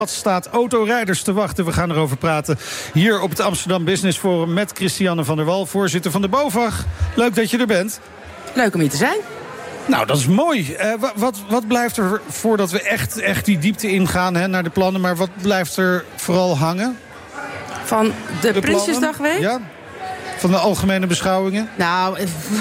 Wat staat autorijders te wachten? We gaan erover praten hier op het Amsterdam Business Forum met Christiane van der Wal, voorzitter van de BOVAG. Leuk dat je er bent. Leuk om hier te zijn. Nou, dat is mooi. Wat blijft er, voordat we echt die diepte ingaan naar de plannen, maar wat blijft er vooral hangen? Van de Prinsjesdagweek? Ja. Van de algemene beschouwingen? Nou,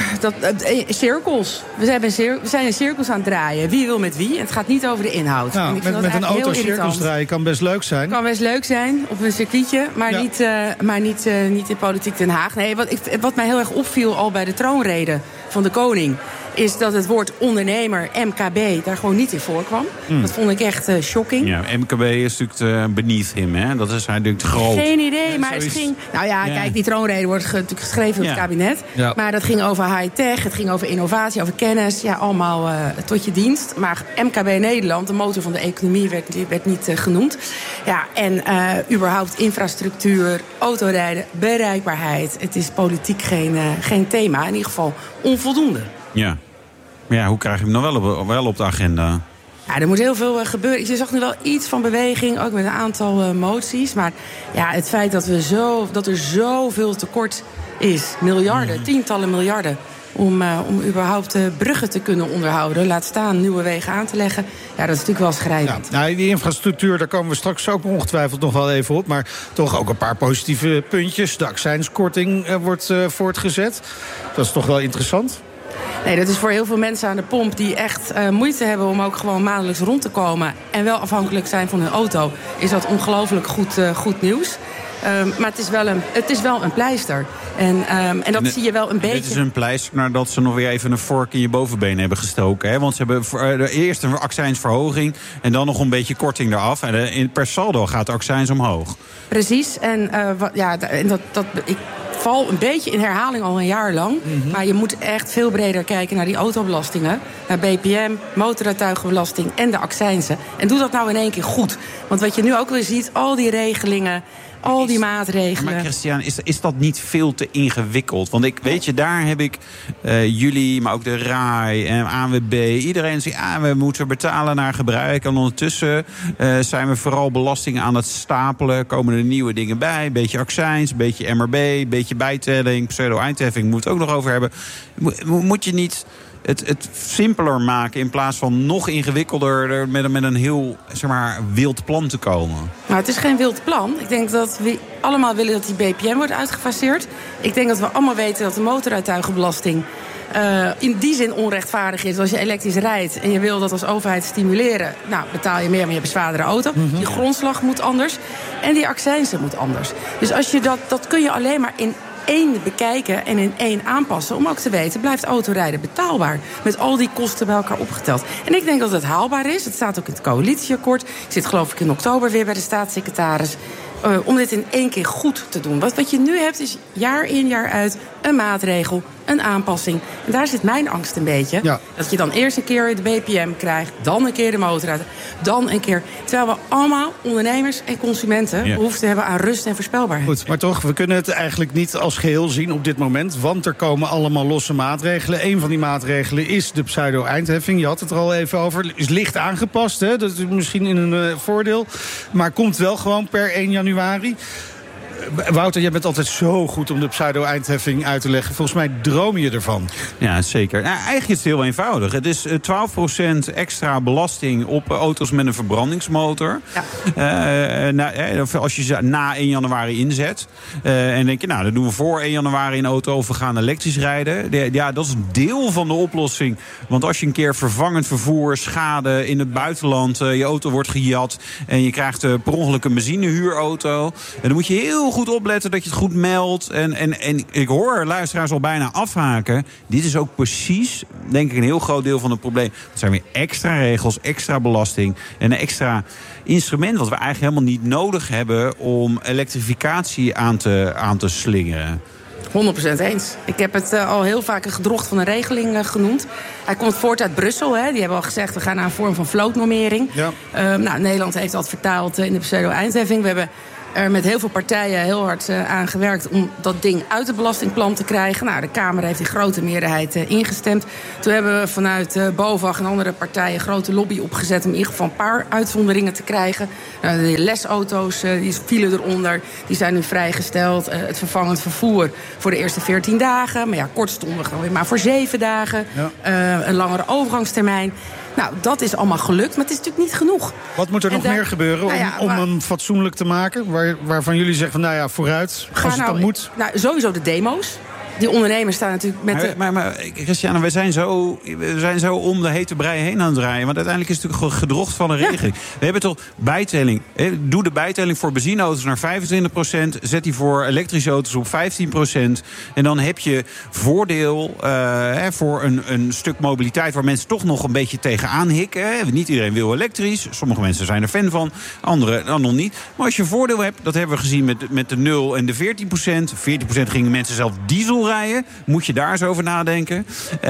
cirkels. We zijn in cirkels aan het draaien. Wie wil met wie? Het gaat niet over de inhoud. Nou, met een auto cirkels draaien kan best leuk zijn. Kan best leuk zijn op een circuitje, maar niet in politiek Den Haag. Nee, wat mij heel erg opviel al bij de troonrede van de koning, is dat het woord ondernemer, MKB, daar gewoon niet in voorkwam. Dat vond ik echt shocking. Ja, MKB is natuurlijk beneath hem, hè? Dat is hij natuurlijk te groot. Geen idee, maar het ging... Nou ja, kijk, die troonrede wordt natuurlijk geschreven door het kabinet. Ja. Maar dat ging over high-tech, het ging over innovatie, over kennis. Ja, allemaal tot je dienst. Maar MKB Nederland, de motor van de economie, werd niet genoemd. Ja, en überhaupt infrastructuur, autorijden, bereikbaarheid. Het is politiek geen thema, in ieder geval onvoldoende. Ja. Ja, hoe krijg je hem nou wel op de agenda? Ja, er moet heel veel gebeuren. Je zag nu wel iets van beweging, ook met een aantal moties. Maar ja, het feit dat er zoveel tekort is, miljarden, tientallen miljarden, om überhaupt bruggen te kunnen onderhouden, laat staan nieuwe wegen aan te leggen. Ja, dat is natuurlijk wel schrijnend. Ja, nou, die infrastructuur, daar komen we straks ook ongetwijfeld nog wel even op. Maar toch ook een paar positieve puntjes. De accijnskorting wordt voortgezet. Dat is toch wel interessant. Nee, dat is voor heel veel mensen aan de pomp die echt moeite hebben om ook gewoon maandelijks rond te komen en wel afhankelijk zijn van hun auto, is dat ongelooflijk goed nieuws. Maar het is wel een pleister. En dat zie je wel een beetje. Dit is een pleister nadat ze nog weer even een vork in je bovenbeen hebben gestoken. Hè? Want ze hebben eerst een accijnsverhoging en dan nog een beetje korting eraf. En per saldo gaat de accijns omhoog. Precies. Ik val een beetje in herhaling al een jaar lang. Mm-hmm. Maar je moet echt veel breder kijken naar die autobelastingen. Naar BPM, motorrijtuigenbelasting en de accijnsen. En doe dat nou in één keer goed. Want wat je nu ook weer ziet, al die regelingen, al die maatregelen. Maar Christian, is dat niet veel te ingewikkeld? Want daar heb ik jullie, maar ook de RAI en ANWB, iedereen zegt, we moeten betalen naar gebruik. En ondertussen zijn we vooral belastingen aan het stapelen. Komen er nieuwe dingen bij. Een beetje accijns, een beetje MRB, een beetje bijtelling, pseudo-eindheffing, moeten we het ook nog over hebben. Moet je niet het simpeler maken in plaats van nog ingewikkelder met een heel wild plan te komen? Nou, het is geen wild plan. Ik denk dat we allemaal willen dat die BPM wordt uitgefaseerd. Ik denk dat we allemaal weten dat de motorrijtuigenbelasting in die zin onrechtvaardig is. Als je elektrisch rijdt en je wil dat als overheid stimuleren, nou, betaal je meer, maar je hebt een zwaardere auto. Die grondslag moet anders en die accijnsen moet anders. Dus als je dat kun je alleen maar in één bekijken en in één aanpassen, om ook te weten, blijft autorijden betaalbaar met al die kosten bij elkaar opgeteld. En ik denk dat het haalbaar is. Het staat ook in het coalitieakkoord. Ik zit geloof ik in oktober weer bij de staatssecretaris, om dit in één keer goed te doen. Wat je nu hebt is jaar in jaar uit een maatregel, een aanpassing. En daar zit mijn angst een beetje. Ja. Dat je dan eerst een keer de BPM krijgt, dan een keer de motorrijden, dan een keer. Terwijl we allemaal ondernemers en consumenten behoefte hebben aan rust en voorspelbaarheid. Goed, maar toch, we kunnen het eigenlijk niet als geheel zien op dit moment, want er komen allemaal losse maatregelen. Een van die maatregelen is de pseudo-eindheffing. Je had het er al even over. Is licht aangepast, hè? Dat is misschien in een voordeel. Maar komt wel gewoon per 1 januari. Wouter, jij bent altijd zo goed om de pseudo-eindheffing uit te leggen. Volgens mij droom je ervan. Ja, zeker. Nou, eigenlijk is het heel eenvoudig. Het is 12% extra belasting op auto's met een verbrandingsmotor. Ja. Als je ze na 1 januari inzet. En denk je, nou, dan doen we voor 1 januari een auto of we gaan elektrisch rijden. Ja, dat is een deel van de oplossing. Want als je een keer vervangend vervoer, schade in het buitenland, je auto wordt gejat en je krijgt per ongeluk een benzinehuurauto, en dan moet je heel goed opletten dat je het goed meldt. En ik hoor luisteraars al bijna afhaken. Dit is ook precies, denk ik, een heel groot deel van het probleem. Het zijn weer extra regels, extra belasting en een extra instrument wat we eigenlijk helemaal niet nodig hebben om elektrificatie aan te slingeren. 100% eens. Ik heb het al heel vaak een gedrocht van een regeling genoemd. Hij komt voort uit Brussel. Hè. Die hebben al gezegd, we gaan naar een vorm van vlootnormering. Ja. Nederland heeft dat vertaald in de pseudo-eindheffing. We hebben er met heel veel partijen heel hard aan gewerkt om dat ding uit het belastingplan te krijgen. Nou, de Kamer heeft in grote meerderheid ingestemd. Toen hebben we vanuit BOVAG en andere partijen een grote lobby opgezet om in ieder geval een paar uitzonderingen te krijgen. De lesauto's die vielen eronder, die zijn nu vrijgesteld. Het vervangend vervoer voor de eerste 14 dagen. Maar ja, kortstondig dan weer maar voor 7 dagen. Ja. Een langere overgangstermijn. Nou, dat is allemaal gelukt, maar het is natuurlijk niet genoeg. Wat moet er nog meer gebeuren om hem fatsoenlijk te maken? Waarvan jullie zeggen van, nou ja, vooruit, als het dan moet. Nou, sowieso de demo's. Die ondernemers staan natuurlijk met... Maar Christiane, we zijn zo om de hete brei heen aan het draaien. Want uiteindelijk is het natuurlijk gewoon gedrocht van een regeling. We hebben toch bijtelling. Doe de bijtelling voor benzineauto's naar 25%. Zet die voor elektrische auto's op 15%. En dan heb je voordeel voor een stuk mobiliteit waar mensen toch nog een beetje tegenaan hikken. Niet iedereen wil elektrisch. Sommige mensen zijn er fan van. Anderen dan nog niet. Maar als je voordeel hebt, dat hebben we gezien met de 0 en de 14%. 14% gingen mensen zelf diesel rijden. Moet je daar eens over nadenken.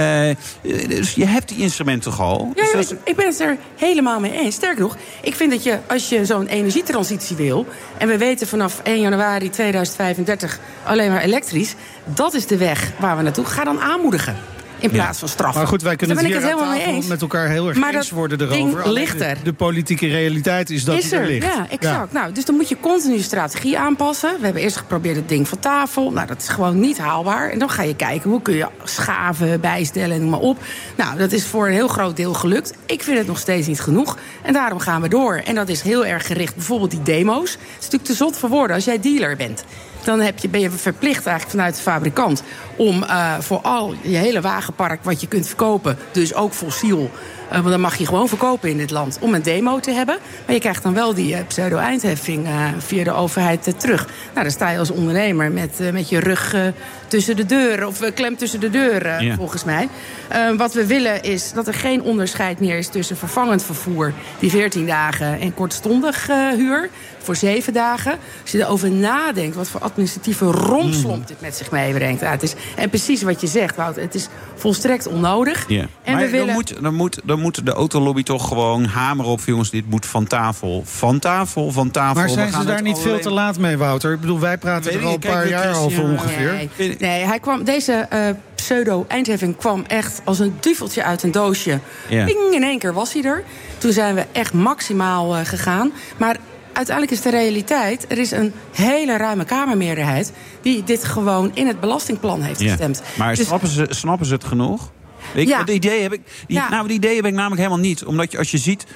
Dus je hebt die instrumenten toch al. Ja, dus ik ben het er helemaal mee eens. Sterker nog, ik vind dat als je zo'n energietransitie wil, en we weten vanaf 1 januari 2035 alleen maar elektrisch, dat is de weg waar we naartoe gaan. Ga dan aanmoedigen. In plaats van straffen. Maar goed, wij kunnen het hier aan tafel met elkaar heel erg eens worden erover. Ligt er. De politieke realiteit is dat die er ligt. Ja, exact. Ja. Nou, dus dan moet je continu je strategie aanpassen. We hebben eerst geprobeerd het ding van tafel. Nou, dat is gewoon niet haalbaar. En dan ga je kijken, hoe kun je schaven, bijstellen en noem maar op. Nou, dat is voor een heel groot deel gelukt. Ik vind het nog steeds niet genoeg. En daarom gaan we door. En dat is heel erg gericht. Bijvoorbeeld die demo's. Het is natuurlijk te zot voor woorden als jij dealer bent. Dan ben je verplicht eigenlijk vanuit de fabrikant om voor al je hele wagenpark wat je kunt verkopen, dus ook fossiel, want dan mag je gewoon verkopen in dit land, om een demo te hebben. Maar je krijgt dan wel die pseudo-eindheffing via de overheid terug. Nou, dan sta je als ondernemer met je rug tussen de deuren, of klem tussen de deuren, volgens mij. Wat we willen is dat er geen onderscheid meer is tussen vervangend vervoer, die 14 dagen, en kortstondig huur voor 7 dagen. Als je erover nadenkt, wat voor administratieve rompslomp dit met zich meebrengt. En precies wat je zegt, Wout, het is volstrekt onnodig. Yeah. En maar dan moet de autolobby toch gewoon hameren op, jongens, dit moet van tafel. Van tafel. Maar zijn ze daar niet veel te laat mee, Wouter? Ik bedoel, wij praten er al een paar jaar over ongeveer. Nee, deze pseudo-eindheffing kwam echt als een duveltje uit een doosje. Yeah. Ping, in 1 keer was hij er. Toen zijn we echt maximaal gegaan. Maar uiteindelijk is de realiteit, er is een hele ruime Kamermeerderheid die dit gewoon in het belastingplan heeft gestemd. Maar dus snappen ze het genoeg? Het idee heb ik namelijk helemaal niet. Omdat als je ziet,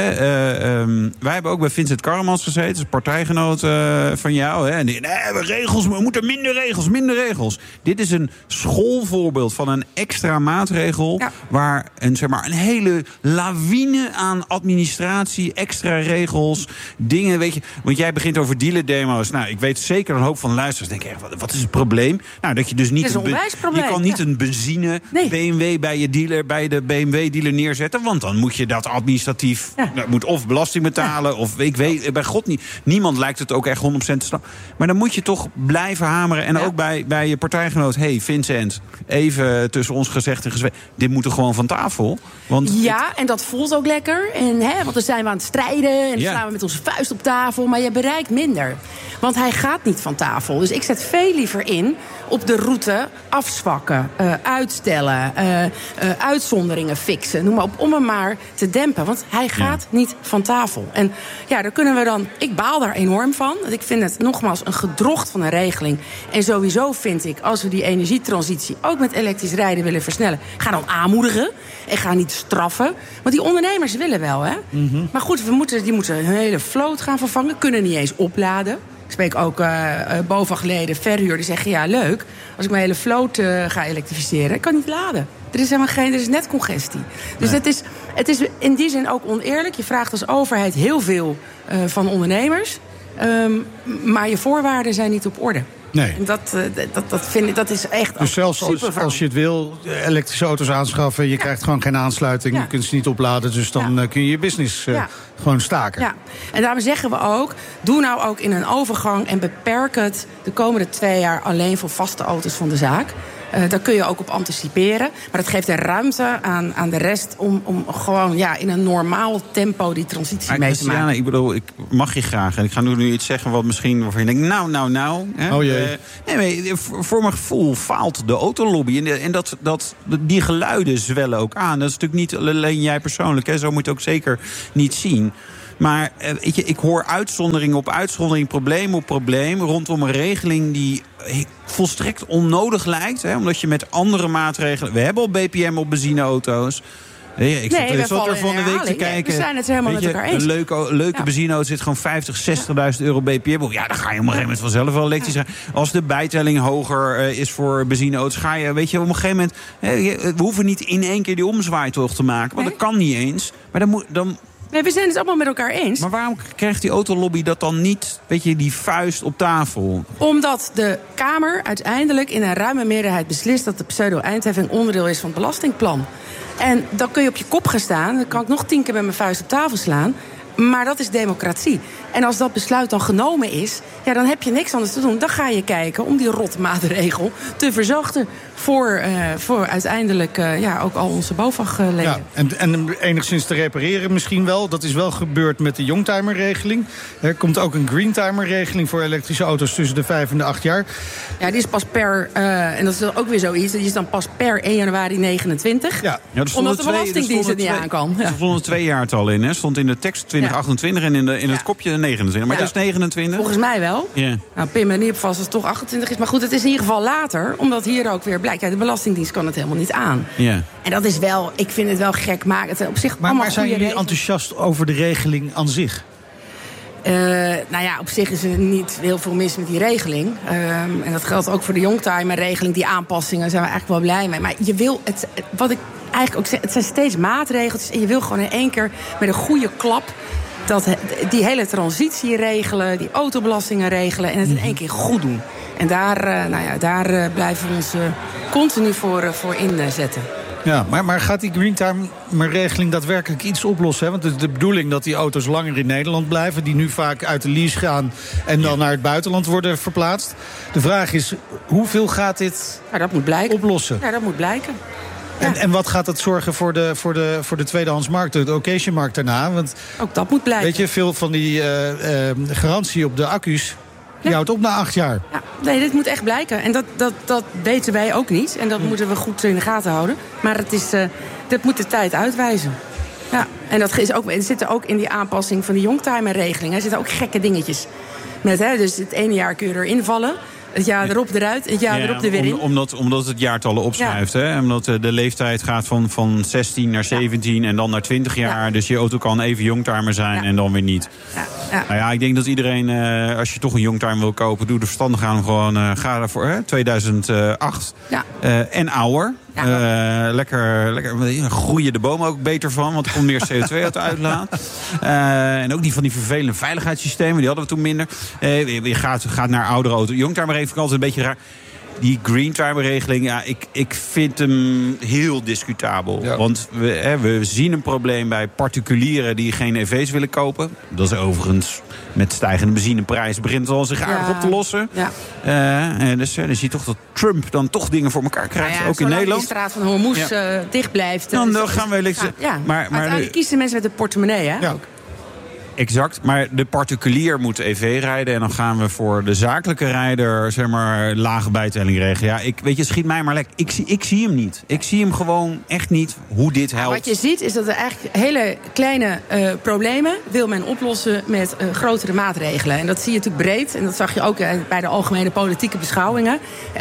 wij hebben ook bij Vincent Karremans gezeten, dus partijgenoot van jou. En we moeten minder regels. Dit is een schoolvoorbeeld van een extra maatregel waar een hele lawine aan administratie, extra regels, dingen, weet je. Want jij begint over dealerdemo's. Nou, ik weet zeker een hoop van luisteraars denken, wat is het probleem? Nou, dat je dus niet je kan niet een benzine BMW bij je dealer, bij de BMW-dealer neerzetten, want dan moet je dat administratief, moet of belasting betalen, of ik weet, bij God niet. Niemand lijkt het ook echt 100% te snappen. Maar dan moet je toch blijven hameren. En ook bij je partijgenoot, Vincent, even tussen ons gezegd en gezegd, dit moet er gewoon van tafel. Want en dat voelt ook lekker. Want dan zijn we aan het strijden en dan slaan we met onze vuist op tafel, maar je bereikt minder. Want hij gaat niet van tafel. Dus ik zet veel liever in op de route afzwakken, uitstellen, uitzonderingen fixen, noem maar op, om hem maar te dempen. Want hij gaat niet van tafel. En daar kunnen we dan. Ik baal daar enorm van. Want ik vind het nogmaals een gedrocht van een regeling. En sowieso vind ik, als we die energietransitie ook met elektrisch rijden willen versnellen, ga dan aanmoedigen en ga niet straffen. Want die ondernemers willen wel, hè? Mm-hmm. Maar goed, die moeten een hele vloot gaan vervangen, kunnen niet eens opladen. Ik spreek ook BOVAG-leden, verhuur, die zeggen, leuk, als ik mijn hele vloot ga elektrificeren, ik kan niet laden. Er is net congestie. Dus het is in die zin ook oneerlijk. Je vraagt als overheid heel veel van ondernemers, maar je voorwaarden zijn niet op orde. Nee. En dat vind ik, dat is echt. Dus zelfs als je het wil, elektrische auto's aanschaffen, je krijgt gewoon geen aansluiting, je kunt ze niet opladen, dus dan kun je je business gewoon staken. Ja. En daarom zeggen we ook, doe nou ook in een overgang en beperk het de komende 2 jaar alleen voor vaste auto's van de zaak. Daar kun je ook op anticiperen. Maar dat geeft de ruimte aan de rest om gewoon in een normaal tempo die transitie mee te maken. Ik bedoel, ik mag je graag. En ik ga nu iets zeggen wat misschien waarvan je denkt, nou. Hè? Oh jee. Nee, voor mijn gevoel faalt de autolobby. En die geluiden zwellen ook aan. Dat is natuurlijk niet alleen jij persoonlijk. Hè? Zo moet je het ook zeker niet zien. Maar weet je, ik hoor uitzondering op uitzondering, probleem op probleem rondom een regeling die volstrekt onnodig lijkt. Hè, omdat je met andere maatregelen... We hebben al BPM op benzineauto's. Ik zat er van de week te kijken. We zijn het helemaal met elkaar eens. Een leuke benzineauto zit gewoon 50.000, 60.000 euro BPM op. Ja, dan ga je op een gegeven moment vanzelf wel elektrisch rijden. Als de bijtelling hoger is voor benzineauto's, ga je, weet je, op een gegeven moment... we hoeven niet in één keer die omzwaai toch te maken. Want dat kan niet eens. Maar dan Nee, we zijn het allemaal met elkaar eens. Maar waarom krijgt die autolobby dat dan niet, weet je, die vuist op tafel? Omdat de Kamer uiteindelijk in een ruime meerderheid beslist dat de pseudo-eindheffing onderdeel is van het belastingplan. En dan kun je op je kop gaan staan. Dan kan ik nog 10 keer met mijn vuist op tafel slaan. Maar dat is democratie. En als dat besluit dan genomen is, dan heb je niks anders te doen. Dan ga je kijken om die rotmaatregel te verzachten voor uiteindelijk ook al onze BOVAG-leden. Ja, en enigszins te repareren misschien wel. Dat is wel gebeurd met de Youngtimer-regeling. Er komt ook een Greentimer-regeling voor elektrische auto's tussen de 5 en de 8 jaar. Ja, die is pas en dat is ook weer zoiets, die is dan pas per 1 januari 29. Ja, omdat de Belastingdienst het niet aan kan. Er stond 2 jaartal in, hè? Stond in de tekst 2028 en in het kopje 29. Maar het is 29? Volgens mij wel. Yeah. Nou, pin me niet op vast als het toch 28 is. Maar goed, het is in ieder geval later. Omdat hier ook weer blijkt, de Belastingdienst kan het helemaal niet aan. Yeah. En dat is wel, ik vind het wel gek maken. Het op zich maar zijn jullie enthousiast over de regeling aan zich? Op zich is er niet heel veel mis met die regeling. En dat geldt ook voor de Youngtimer-regeling. Die aanpassingen zijn we eigenlijk wel blij mee. Maar je wil wat ik eigenlijk ook zeg, het zijn steeds maatregels. En je wil gewoon in één keer met een goede klap die hele transitie regelen, die autobelastingen regelen en het in één keer goed doen. En daar blijven we ons continu voor inzetten. Ja, maar gaat die Greentimer-regeling daadwerkelijk iets oplossen? Hè? Want het is de bedoeling dat die auto's langer in Nederland blijven, die nu vaak uit de lease gaan en dan naar het buitenland worden verplaatst. De vraag is, hoeveel gaat dit dat moet blijken. oplossen? Ja, dat moet blijken. Ja. En wat gaat dat zorgen voor de tweedehandsmarkt, de occasionmarkt daarna? Want, ook dat moet blijken. Weet je, veel van die garantie op de accu's, die houdt op na 8 jaar. Ja, nee, dit moet echt blijken. En dat weten wij ook niet. En dat moeten we goed in de gaten houden. Maar dat moet de tijd uitwijzen. Ja, en dat is ook, er zitten ook in die aanpassing van die Youngtimer-regeling. Er zitten ook gekke dingetjes. Dus het ene jaar kun je erin vallen. Het jaar erop eruit, het jaar erop er weer in. Omdat het jaartallen opschuift. Hè? Omdat de leeftijd gaat van 16 naar 17 en dan naar 20 jaar. Ja. Dus je auto kan even Youngtimer zijn en dan weer niet. Ja. Nou ja, ik denk dat iedereen, als je toch een Youngtimer wil kopen, doe er verstandig aan. Gewoon ga daarvoor, 2008 en ouder. Ja. Lekker groeien de bomen ook beter van, want er komt meer CO2 uit de uitlaat. En ook niet van die vervelende veiligheidssystemen, die hadden we toen minder. Je gaat naar oudere auto. Youngtimer heeft altijd een beetje raar. Die Greentimer-regeling, ik vind hem heel discutabel. Ja. Want we zien een probleem bij particulieren die geen EV's willen kopen. Dat is overigens met stijgende benzineprijs begint het al zich aardig op te lossen. Ja. Dus dan zie je toch dat Trump dan toch dingen voor elkaar krijgt, ook in Nederland. Die straat van Hormuz dicht blijft. Dan gaan we elektrisch. Maar uiteindelijk kiezen mensen met de portemonnee, hè? Ja. Ook. Exact, maar de particulier moet EV rijden en dan gaan we voor de zakelijke rijder, zeg maar, lage bijtelling regelen. Ja, schiet mij maar lekker. Ik zie hem niet. Ik zie hem gewoon echt niet hoe dit helpt. Wat je ziet is dat er eigenlijk hele kleine problemen wil men oplossen met grotere maatregelen. En dat zie je natuurlijk breed. En dat zag je ook bij de algemene politieke beschouwingen.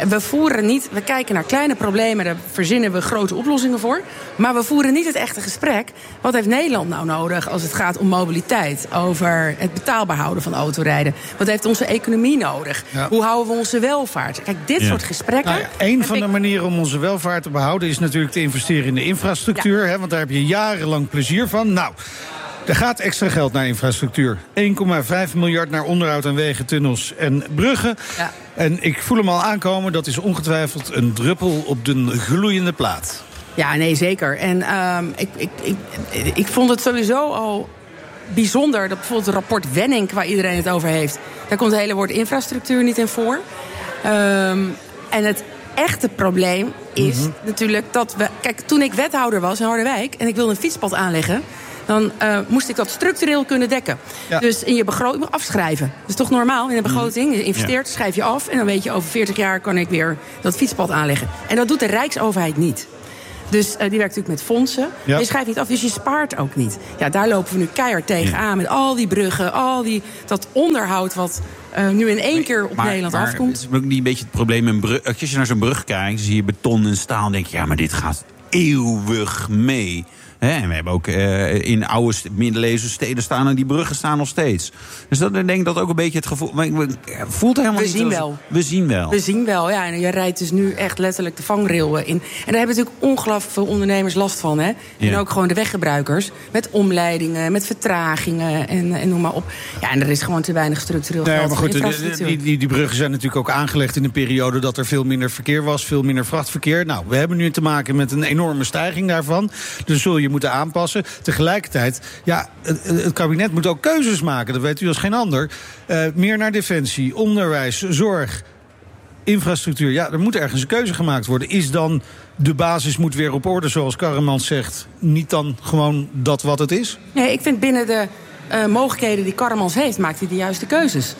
We kijken naar kleine problemen, daar verzinnen we grote oplossingen voor. Maar we voeren niet het echte gesprek. Wat heeft Nederland nou nodig als het gaat om mobiliteit? Over het betaalbaar houden van autorijden. Wat heeft onze economie nodig? Ja. Hoe houden we onze welvaart? Kijk, dit soort gesprekken. Een van de manieren om onze welvaart te behouden is natuurlijk te investeren in de infrastructuur. Hè, want daar heb je jarenlang plezier van. Nou, er gaat extra geld naar infrastructuur. 1,5 miljard naar onderhoud aan wegen, tunnels en bruggen. Ja. En ik voel hem al aankomen. Dat is ongetwijfeld een druppel op de gloeiende plaat. Ja, nee, zeker. En ik vond het sowieso al bijzonder dat bijvoorbeeld het rapport Wenning, waar iedereen het over heeft, daar komt het hele woord infrastructuur niet in voor. En echte probleem is natuurlijk dat we... Kijk, toen ik wethouder was in Harderwijk en ik wilde een fietspad aanleggen, dan moest ik dat structureel kunnen dekken. Ja. Dus in je begroting afschrijven. Dat is toch normaal in een begroting? Je investeert, schrijf je af en dan weet je over 40 jaar kan ik weer dat fietspad aanleggen. En dat doet de Rijksoverheid niet. Dus die werkt natuurlijk met fondsen. Ja. Je schrijft niet af, dus je spaart ook niet. Ja, daar lopen we nu keihard tegenaan met al die bruggen, dat onderhoud wat nu in één keer op Nederland afkomt. Het is ook niet een beetje het probleem met brug. Als je naar zo'n brug kijkt, zie je beton en staal en denk je, ja, maar dit gaat eeuwig mee. En we hebben ook in oude middeleeuwse steden staan en die bruggen staan nog steeds. Dus ik denk dat ook een beetje het gevoel. Maar voelt helemaal niet. We zien wel, ja. En je rijdt dus nu echt letterlijk de vangrail in. En daar hebben natuurlijk ongelooflijk veel ondernemers last van. Hè? En ook gewoon de weggebruikers. Met omleidingen, met vertragingen en noem maar op. Ja, en er is gewoon te weinig structureel geld maar goed, die bruggen zijn natuurlijk ook aangelegd in een periode dat er veel minder verkeer was, veel minder vrachtverkeer. Nou, we hebben nu te maken met een enorme stijging daarvan. Dus zul je moeten aanpassen. Tegelijkertijd, ja, het kabinet moet ook keuzes maken. Dat weet u als geen ander. Meer naar defensie, onderwijs, zorg, infrastructuur. Ja, er moet ergens een keuze gemaakt worden. Is dan de basis moet weer op orde, zoals Karremans zegt, niet dan gewoon dat wat het is? Nee, ik vind binnen de mogelijkheden die Karremans heeft, maakt hij de juiste keuzes.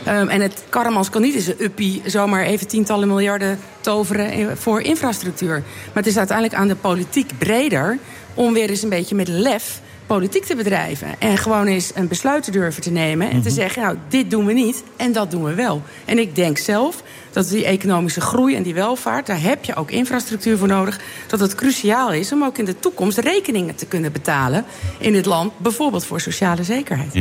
En Karremans kan niet in zijn uppie zomaar even tientallen miljarden toveren voor infrastructuur. Maar het is uiteindelijk aan de politiek breder om weer eens een beetje met lef politiek te bedrijven. En gewoon eens een besluit te durven te nemen en te zeggen, nou, dit doen we niet en dat doen we wel. En ik denk zelf dat die economische groei en die welvaart, daar heb je ook infrastructuur voor nodig, dat het cruciaal is om ook in de toekomst rekeningen te kunnen betalen in dit land, bijvoorbeeld voor sociale zekerheid.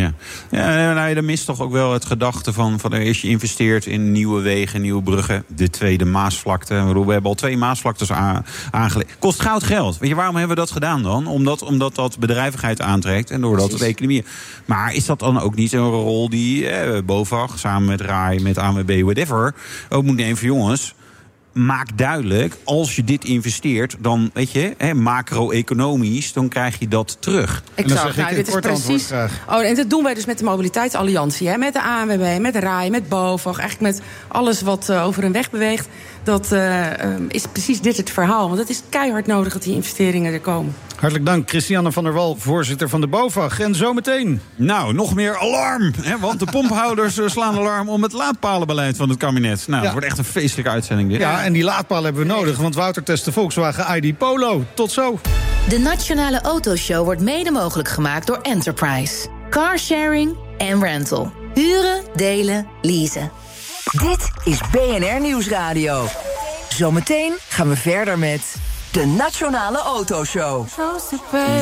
Ja, dan mist toch ook wel het gedachte van als je investeert in nieuwe wegen, nieuwe bruggen, de tweede Maasvlakte. We hebben al 2 Maasvlaktes aangelegd. Kost goud geld. Weet je, waarom hebben we dat gedaan dan? Omdat dat bedrijvigheid aantrekt en doordat het economie. Maar is dat dan ook niet een rol die BOVAG samen met RAI, met ANWB, whatever, ook moet nemen van jongens, maak duidelijk, als je dit investeert, dan weet je, macro-economisch, dan krijg je dat terug. Dit is precies. En dat doen wij dus met de Mobiliteitsalliantie, met de ANWB, met de RAI, met BOVAG, eigenlijk met alles wat over een weg beweegt. Dat is precies dit het verhaal. Want het is keihard nodig dat die investeringen er komen. Hartelijk dank, Christiane van der Wal, voorzitter van de BOVAG. En zometeen. Nou, nog meer alarm. Want de pomphouders slaan alarm om het laadpalenbeleid van het kabinet. Nou, het wordt echt een feestelijke uitzending dit. Ja, en die laadpalen hebben we nodig. Want Wouter test de Volkswagen ID Polo. Tot zo. De Nationale Autoshow wordt mede mogelijk gemaakt door Enterprise. Carsharing en rental. Huren, delen, leasen. Dit is BNR Nieuwsradio. Zometeen gaan we verder met de Nationale Autoshow.